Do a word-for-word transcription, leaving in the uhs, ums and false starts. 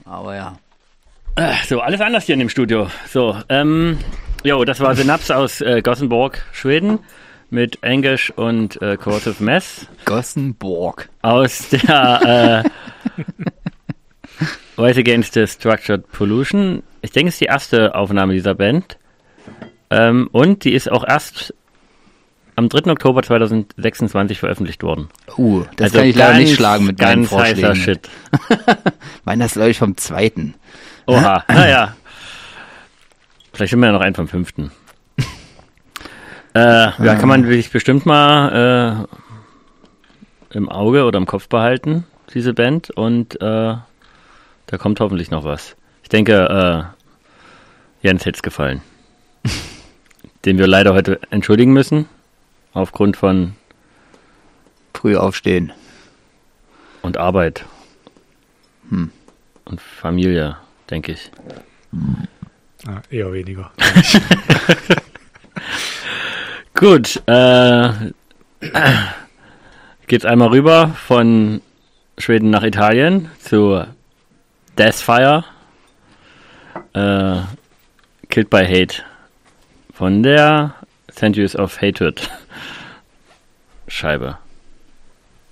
Aber ja. So, alles anders hier in dem Studio. So, ähm, jo, das war Synapse aus äh, Gothenburg, Schweden, mit English und äh, Corrosive Mess. Gothenburg. Aus der äh, Rise Against the Structured Pollution. Ich denke, es ist die erste Aufnahme dieser Band. Ähm, und die ist auch erst am dritten Oktober zweitausendsechsundzwanzig veröffentlicht worden. Uh, das also kann ich leider ganz, nicht schlagen mit meinen ganz Vorschlägen. heißer Shit. Meiner ist, glaube ich, vom zweiten. Oha, naja. Vielleicht sind wir ja noch einen vom fünften. äh, ja, kann man sich bestimmt mal äh, im Auge oder im Kopf behalten, diese Band. Und äh, da kommt hoffentlich noch was. Ich denke, äh, Jens hätte es gefallen. Den wir leider heute entschuldigen müssen. Aufgrund von Früh aufstehen. Und Arbeit. Hm. Und Familie, denke ich. Ah, eher weniger. Gut, äh, geht's einmal rüber von Schweden nach Italien zu Deathfire. Äh, Killed by Hate. Von der Centuries of Hatred Scheibe.